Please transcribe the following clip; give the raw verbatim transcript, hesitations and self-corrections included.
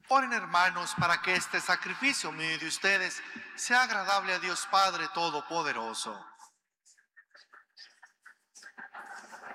Oren, hermanos, para que este sacrificio mío y de ustedes sea agradable a Dios Padre Todopoderoso.